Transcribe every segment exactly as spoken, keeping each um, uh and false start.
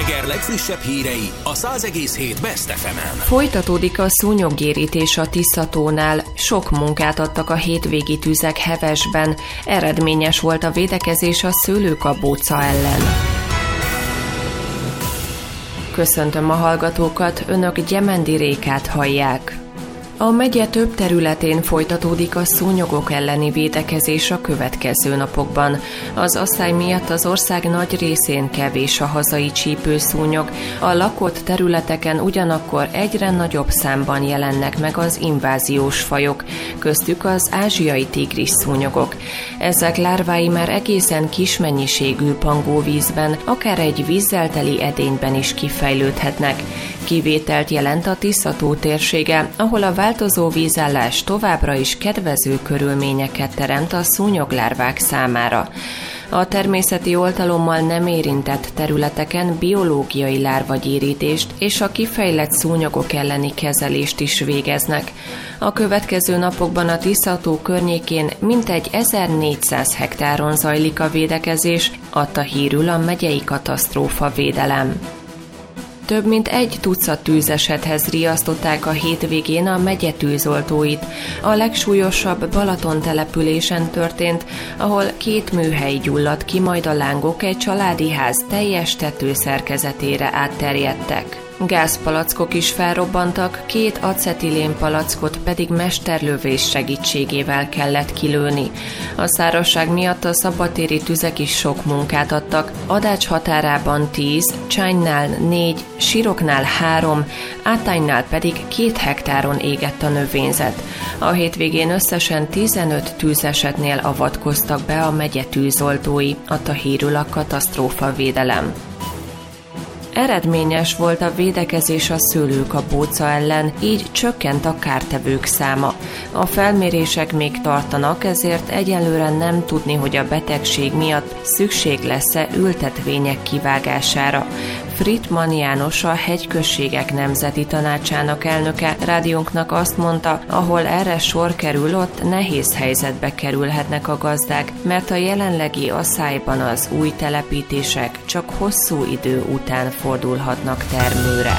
Eger legfrissebb hírei a száz egész hét Best ef emen. Folytatódik a szúnyoggyérítés a Tisza-tónál. Sok munkát adtak a hétvégi tüzek Hevesben. Eredményes volt a védekezés a szőlőkabóca ellen. Köszöntöm a hallgatókat, önök Gyemendi Rékát hallják. A megye több területén folytatódik a szúnyogok elleni védekezés a következő napokban. Az asszály miatt az ország nagy részén kevés a hazai csípőszúnyog, a lakott területeken ugyanakkor egyre nagyobb számban jelennek meg az inváziós fajok, köztük az ázsiai tigris szúnyogok. Ezek lárvái már egészen kis mennyiségű pangóvízben, akár egy vízzel teli edényben is kifejlődhetnek. Kivételt jelent a Tisza-tó térsége, ahol a változó vízállás továbbra is kedvező körülményeket teremt a szúnyoglárvák számára. A természeti oltalommal nem érintett területeken biológiai lárvagyérítést és a kifejlett szúnyogok elleni kezelést is végeznek. A következő napokban a Tisza-tó környékén mintegy ezernégyszáz hektáron zajlik a védekezés, adta hírül a megyei katasztrófa védelem. Több mint egy tucat tűzesethez riasztották a hétvégén a megye tűzoltóit. A legsúlyosabb Balaton településen történt, ahol két műhely gyulladt ki, majd a lángok egy családi ház teljes tetőszerkezetére átterjedtek. Gázpalackok is felrobbantak, két acetilén palackot pedig mesterlövés segítségével kellett kilőni. A szárazság miatt a szabadtéri tüzek is sok munkát adtak. Adács határában tíz, Csánynál négy, Siroknál három, Átánynál pedig két hektáron égett a növényzet. A hétvégén összesen tizenöt tűzesetnél avatkoztak be a megye tűzoltói, adta hírül a katasztrófa védelem. Eredményes volt a védekezés a szőlőkabóca ellen, így csökkent a kártevők száma. A felmérések még tartanak, ezért egyelőre nem tudni, hogy a betegség miatt szükség lesz-e ültetvények kivágására. Friedman János, a Hegyközségek Nemzeti Tanácsának elnöke rádiónknak azt mondta, ahol erre sor kerül, ott nehéz helyzetbe kerülhetnek a gazdák, mert a jelenlegi asszályban az új telepítések csak hosszú idő után fordulhatnak termőre.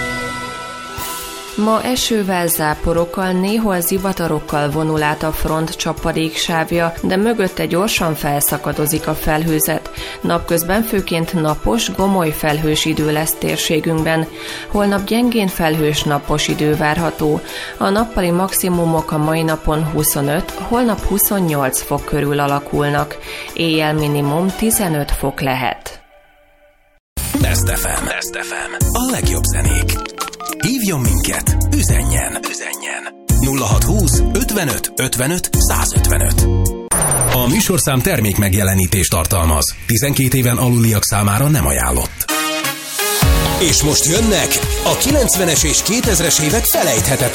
Ma esővel, záporokkal, néhol zivatarokkal vonul át a front csapadéksávja, de mögötte gyorsan felszakadozik a felhőzet. Napközben főként napos, gomoly felhős idő lesz térségünkben. Holnap gyengén felhős napos idő várható. A nappali maximumok a mai napon huszonöt, holnap huszonnyolc fok körül alakulnak. Éjjel minimum tizenöt fok lehet. Best ef em. Best ef em. A legjobb zenék. Hívjon minket, üzenjen, üzenjen. nulla hat húsz ötvenöt ötvenöt százötvenöt. A műsorszám termék megjelenítést tartalmaz. tizenkét éven aluliak számára nem ajánlott. És most jönnek a kilencvenes és kétezres évek felejthetetlen